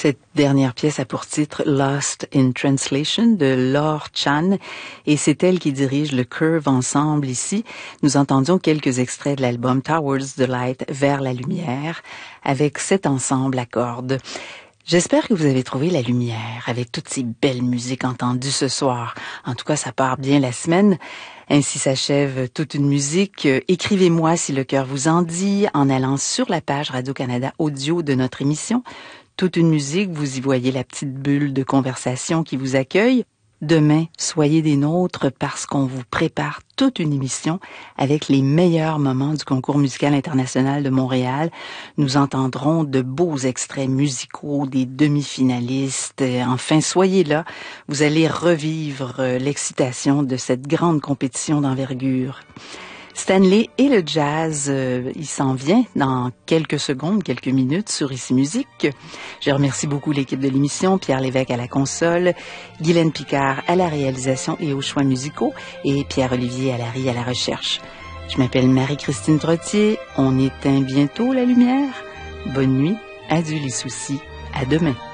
Cette dernière pièce a pour titre Lost in Translation de Laure Chan et c'est elle qui dirige le Curve Ensemble ici. Nous entendions quelques extraits de l'album Towards the Light, Vers la lumière, avec cet ensemble à cordes. J'espère que vous avez trouvé la lumière avec toutes ces belles musiques entendues ce soir. En tout cas, ça part bien la semaine. Ainsi s'achève toute une musique. Écrivez-moi si le cœur vous en dit en allant sur la page Radio-Canada Audio de notre émission. Toute une musique, vous y voyez la petite bulle de conversation qui vous accueille. Demain, soyez des nôtres parce qu'on vous prépare toute une émission avec les meilleurs moments du Concours musical international de Montréal. Nous entendrons de beaux extraits musicaux des demi-finalistes. Enfin, soyez là. Vous allez revivre l'excitation de cette grande compétition d'envergure. Stanley et le jazz, il s'en vient dans quelques secondes, quelques minutes sur Ici Musique. Je remercie beaucoup l'équipe de l'émission, Pierre Lévesque à la console, Guylaine Picard à la réalisation et aux choix musicaux et Pierre-Olivier Allary à la recherche. Je m'appelle Marie-Christine Trottier. On éteint bientôt la lumière. Bonne nuit, adieu les soucis, à demain.